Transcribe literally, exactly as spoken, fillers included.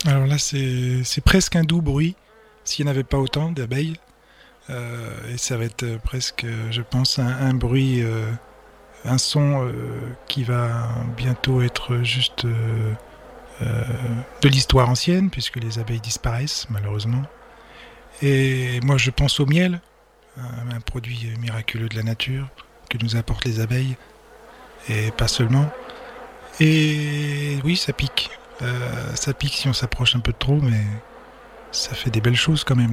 Alors là, c'est, c'est presque un doux bruit, s'il n'y en avait pas autant d'abeilles. Euh, et ça va être euh, presque, euh, je pense, un, un bruit, euh, un son euh, qui va bientôt être juste euh, euh, de l'histoire ancienne, puisque les abeilles disparaissent, malheureusement. Et moi, je pense au miel, un, un produit miraculeux de la nature que nous apportent les abeilles, et pas seulement. Et oui, ça pique. Euh, ça pique si on s'approche un peu de trop, mais ça fait des belles choses quand même.